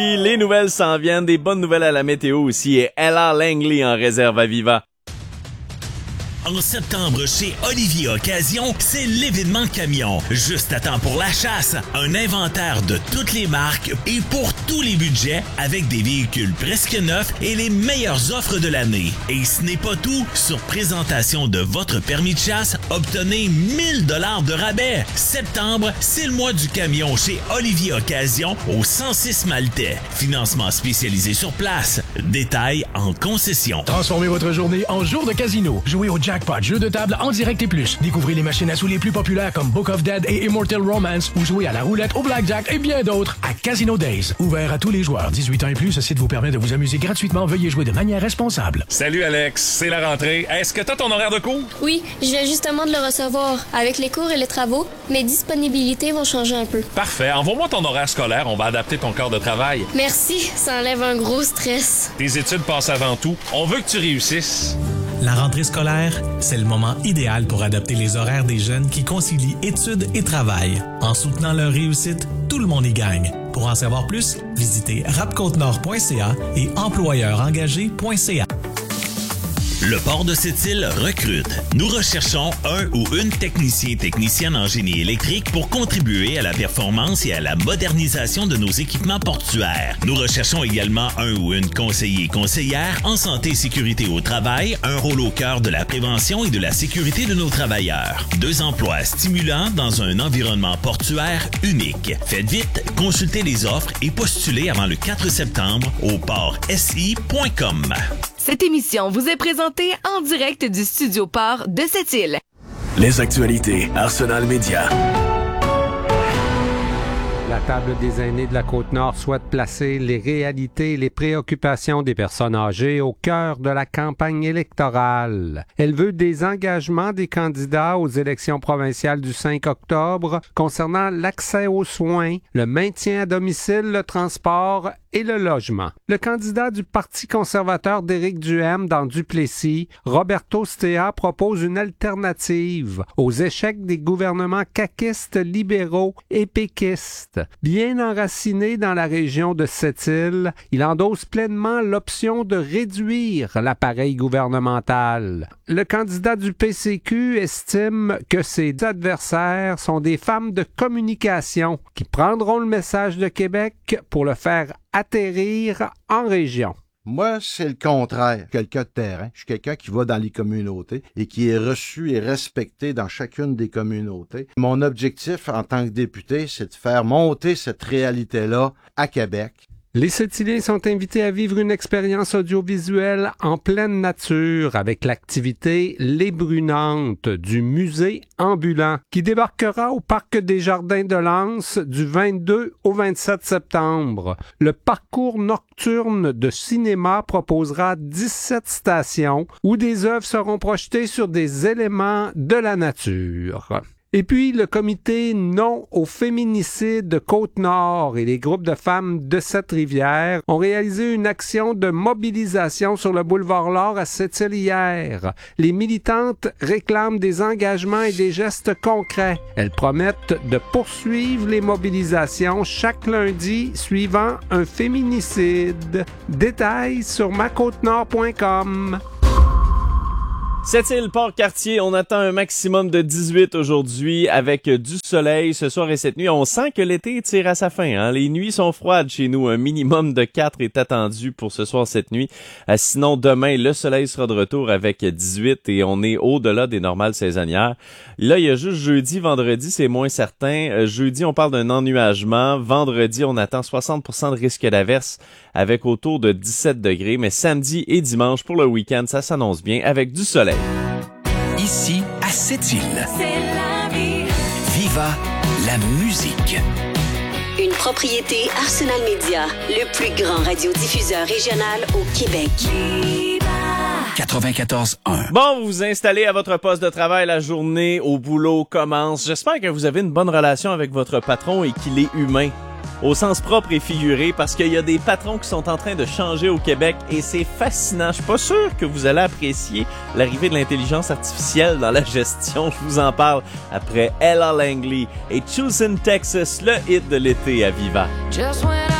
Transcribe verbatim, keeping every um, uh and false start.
Les nouvelles s'en viennent, des bonnes nouvelles à la météo aussi, et Ella Langley en réserve à Viva. En septembre, chez Olivier Occasion, c'est l'événement camion. Juste à temps pour la chasse, un inventaire de toutes les marques et pour tous les budgets, avec des véhicules presque neufs et les meilleures offres de l'année. Et ce n'est pas tout, sur présentation de votre permis de chasse, obtenez mille dollars de rabais. Septembre, c'est le mois du camion chez Olivier Occasion au cent six Maltais. Financement spécialisé sur place. Détails en concession. Transformez votre journée en jour de casino. Jouez au Jackpot, jeu de table en direct et plus. Découvrez les machines à sous les plus populaires comme Book of Dead et Immortal Romance ou jouez à la roulette, au blackjack et bien d'autres à Casino Days. Ouvert à tous les joueurs. dix-huit ans et plus, ce site vous permet de vous amuser gratuitement. Veuillez jouer de manière responsable. Salut Alex, c'est la rentrée. Est-ce que t'as ton horaire de cours? Oui, je viens justement de le recevoir. Avec les cours et les travaux, mes disponibilités vont changer un peu. Parfait, envoie-moi ton horaire scolaire, on va adapter ton corps de travail. Merci, ça enlève un gros stress. Tes études passent avant tout. On veut que tu réussisses. La rentrée scolaire, c'est le moment idéal pour adapter les horaires des jeunes qui concilient études et travail. En soutenant leur réussite, tout le monde y gagne. Pour en savoir plus, visitez rapcotenord point c a et employeurengagé point c a. Le port de Sept-Îles recrute. Nous recherchons un ou une technicien technicienne en génie électrique pour contribuer à la performance et à la modernisation de nos équipements portuaires. Nous recherchons également un ou une conseiller conseillère en santé et sécurité au travail, un rôle au cœur de la prévention et de la sécurité de nos travailleurs. Deux emplois stimulants dans un environnement portuaire unique. Faites vite, consultez les offres et postulez avant le quatre septembre au port s i point com. Cette émission vous est présentée en direct du Studio Port de Sept-Îles. Les actualités Arsenal Média. La table des aînés de la Côte-Nord souhaite placer les réalités et les préoccupations des personnes âgées au cœur de la campagne électorale. Elle veut des engagements des candidats aux élections provinciales du cinq octobre concernant l'accès aux soins, le maintien à domicile, le transport et le logement. Le candidat du Parti conservateur d'Éric Duhaime dans Duplessis, Roberto Stea, propose une alternative aux échecs des gouvernements caquistes, libéraux et péquistes. Bien enraciné dans la région de Sept-Îles, il endosse pleinement l'option de réduire l'appareil gouvernemental. Le candidat du P C Q estime que ses adversaires sont des femmes de communication qui prendront le message de Québec pour le faire atterrir en région. Moi, c'est le contraire. Quelqu'un de terrain. Je suis quelqu'un qui va dans les communautés et qui est reçu et respecté dans chacune des communautés. Mon objectif en tant que député, c'est de faire monter cette réalité-là à Québec. Les Sept-Îliens sont invités à vivre une expérience audiovisuelle en pleine nature avec l'activité Les Brunantes du musée ambulant qui débarquera au Parc des Jardins de Lens du vingt-deux au vingt-sept septembre. Le parcours nocturne de cinéma proposera dix-sept stations où des œuvres seront projetées sur des éléments de la nature. Et puis, le comité Non au féminicide de Côte-Nord et les groupes de femmes de Sept-Rivières ont réalisé une action de mobilisation sur le boulevard L'Or à Sept-Îles hier. Les militantes réclament des engagements et des gestes concrets. Elles promettent de poursuivre les mobilisations chaque lundi suivant un féminicide. Détails sur ma côte nord point com. Sept-Îles, Port-Cartier, on attend un maximum de dix-huit aujourd'hui avec du soleil ce soir et cette nuit. On sent que l'été tire à sa fin, hein. Les nuits sont froides chez nous. Un minimum de quatre est attendu pour ce soir, cette nuit. Euh, sinon, demain, le soleil sera de retour avec dix-huit et on est au-delà des normales saisonnières. Là, il y a juste jeudi, vendredi, c'est moins certain. Euh, jeudi, on parle d'un ennuagement. Vendredi, on attend soixante pour cent de risque d'averse avec autour de dix-sept degrés. Mais samedi et dimanche, pour le week-end, ça s'annonce bien avec du soleil. Ici, à Sept-Îles. C'est la vie. Viva la musique. Une propriété Arsenal Média, le plus grand radiodiffuseur régional au Québec. Viva. quatre-vingt-quatorze un. Bon, vous vous installez à votre poste de travail, la journée au boulot commence. J'espère que vous avez une bonne relation avec votre patron et qu'il est humain. Au sens propre et figuré, parce qu'il y a des patrons qui sont en train de changer au Québec et c'est fascinant. Je suis pas sûr que vous allez apprécier l'arrivée de l'intelligence artificielle dans la gestion. Je vous en parle après Ella Langley et Choosing Texas, le hit de l'été à Viva. Just when I